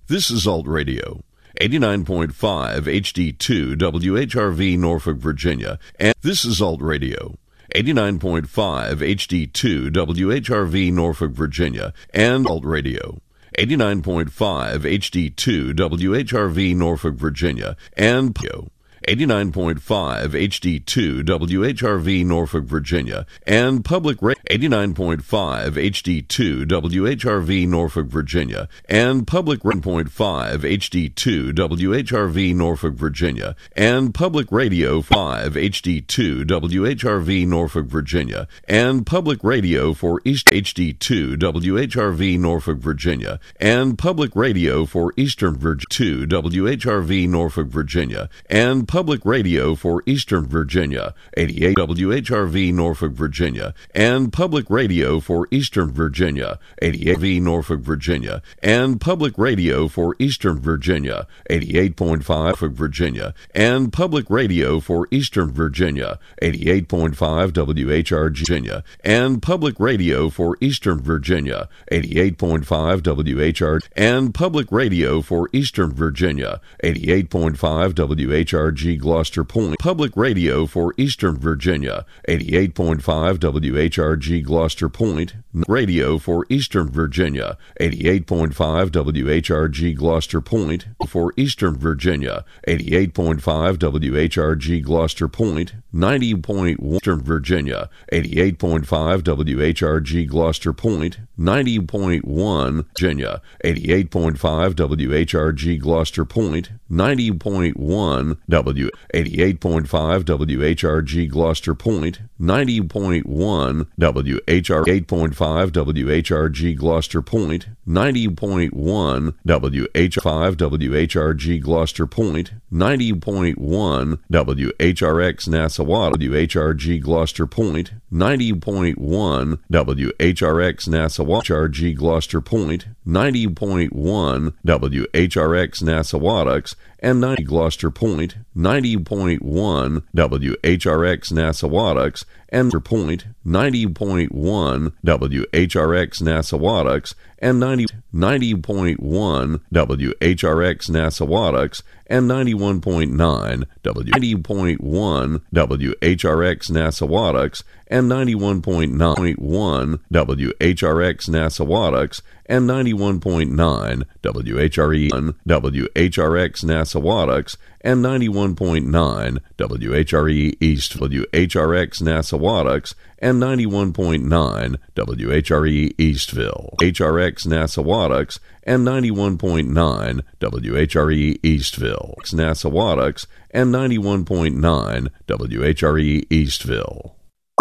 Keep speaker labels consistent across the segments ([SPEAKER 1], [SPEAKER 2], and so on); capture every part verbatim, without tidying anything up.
[SPEAKER 1] This is Alt Radio, eighty-nine point five H D two W H R V Norfolk, Virginia, and this is Alt Radio, eighty-nine point five H D two W H R V Norfolk, Virginia, and Alt Radio, eighty-nine point five H D two W H R V Norfolk, Virginia, and eighty-nine point five H D two W H R V Norfolk, Virginia, and Public Radio eighty-nine point five H D two W H R V Norfolk, Virginia, and Public one point five H D two W H R V Norfolk, Virginia, and Public Radio five H D two W H R V Norfolk, Virginia, and Public Radio for East H D two W H R V Norfolk, Virginia, and Public Radio for Eastern Virginia two W H R V Norfolk, Virginia, and Public Radio for Eastern Virginia, eighty-eight W H R V Norfolk, Virginia, and Public Radio for Eastern Virginia, eighty-eight V Norfolk, Virginia, and Public Radio for Eastern Virginia, eighty-eight point five Norfolk, Virginia, and Public Radio for Eastern Virginia, eighty-eight point five W H R G, Virginia, and Public Radio for Eastern Virginia, eighty-eight point five W H R, and Public Radio for Eastern Virginia, eighty-eight point five W H R G Gloucester Point, Public Radio for Eastern Virginia, eighty-eight point five W H R G Gloucester Point, Radio for Eastern Virginia, eighty-eight point five W H R G Gloucester Point, for Eastern Virginia, eighty-eight point five W H R G Gloucester Point, ninety point one Eastern Virginia, eighty-eight point five W H R G Gloucester Point, ninety point one Virginia, eighty-eight point five W H R G Gloucester Point, ninety point one W, eighty-eight point five W H R G Gloucester Point, ninety point one W H R, eight point five W H R G Gloucester Point, ninety point one W H five W H R G Gloucester Point, ninety point one W H R X Nassauwetta W H R G Gloucester Point, ninety point one W H R X Nassauwetta H R G Gloucester Point, ninety point one W H R X Nassauwetta, and ninety Gloucester Point, ninety point one W H R X Nassauwetta, and Point, ninety point one W H R X Nassauwetta, and ninety, ninety point one W H R X Nassauwetta, and ninety-one point nine W, ninety point one W H R X Nassauwetta, and ninety-one point nine W H R X Nassauwetta, and ninety-one point nine W H R E W H R X Nassauwetta, and ninety-one point nine W H R E East W H R X Nassauwetta, and ninety-one point nine W H R E Eastville H R X Nassauwetta, and ninety-one point nine W H R E Eastville Nassauwetta, and ninety-one point nine W H R E Eastville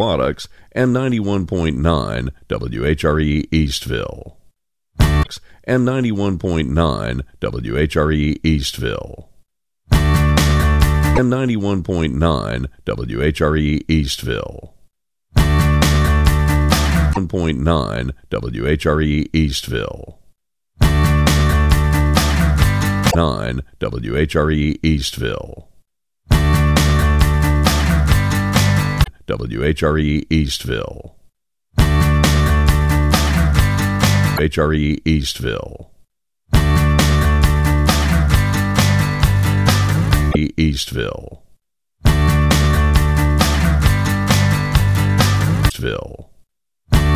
[SPEAKER 1] and ninety-one point nine W H R E Eastville and ninety-one point nine W H R E Eastville and ninety-one point nine W H R E Eastville one point nine W H R E Eastville nine W H R E Eastville W H R E Eastville H R E Eastville Eastville Eastville